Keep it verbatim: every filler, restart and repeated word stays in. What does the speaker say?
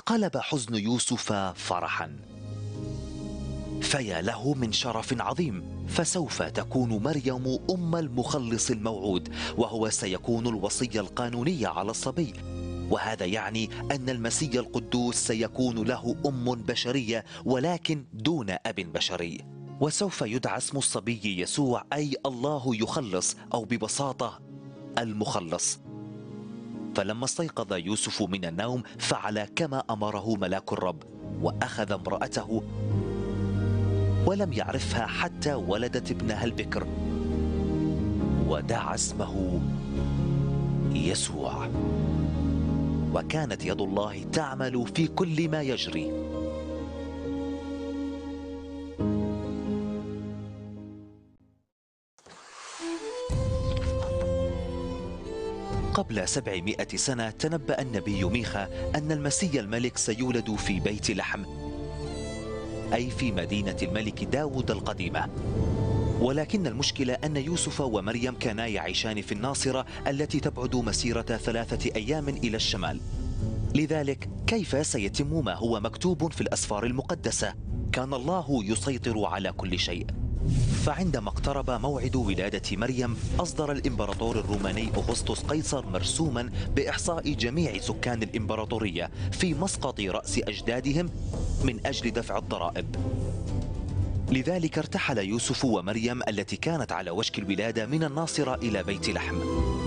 قلب حزن يوسف فرحا. فيا له من شرف عظيم، فسوف تكون مريم أم المخلص الموعود، وهو سيكون الوصي القانوني على الصبي، وهذا يعني أن المسيح القدوس سيكون له أم بشرية ولكن دون أب بشري، وسوف يدعى اسم الصبي يسوع، أي الله يخلص، أو ببساطة المخلص. فلما استيقظ يوسف من النوم فعل كما أمره ملاك الرب، وأخذ امرأته ولم يعرفها حتى ولدت ابنها البكر، ودعا اسمه يسوع. وكانت يد الله تعمل في كل ما يجري. قبل سبعمائة سنة تنبأ النبي ميخا أن المسيح الملك سيولد في بيت لحم، أي في مدينة الملك داود القديمة. ولكن المشكلة أن يوسف ومريم كانا يعيشان في الناصرة التي تبعد مسيرة ثلاثة أيام إلى الشمال. لذلك كيف سيتم ما هو مكتوب في الأسفار المقدسة؟ كان الله يسيطر على كل شيء. فعندما اقترب موعد ولادة مريم أصدر الإمبراطور الروماني أغسطس قيصر مرسوما بإحصاء جميع سكان الإمبراطورية في مسقط رأس أجدادهم من أجل دفع الضرائب. لذلك ارتحل يوسف ومريم التي كانت على وشك الولادة من الناصرة إلى بيت لحم.